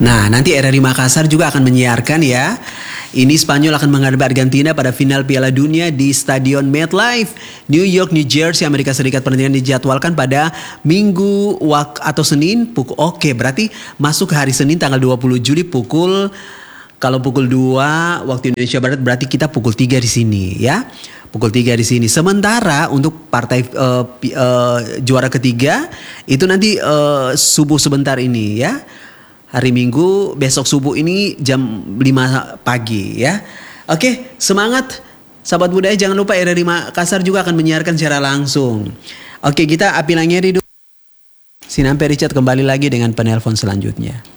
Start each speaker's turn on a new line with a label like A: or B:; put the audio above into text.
A: Nah, nanti RRI Makassar juga akan menyiarkan ya. Ini Spanyol akan menghadapi Argentina pada final Piala Dunia di Stadion MetLife, New York, New Jersey, Amerika Serikat. Pertandingan dijadwalkan pada Minggu atau Senin Oke, berarti masuk hari Senin tanggal 20 Juli kalau pukul 2 waktu Indonesia Barat, berarti kita pukul 3 di sini ya. Pukul 3 di sini. Sementara untuk partai juara ketiga itu nanti subuh sebentar ini ya. Hari Minggu, besok subuh ini jam 5 pagi ya. Oke, semangat sahabat budaya. Jangan lupa RRI Makassar juga akan menyiarkan secara langsung. Oke, kita Api Langeri dulu. Sinampe Richard kembali lagi dengan penelpon selanjutnya.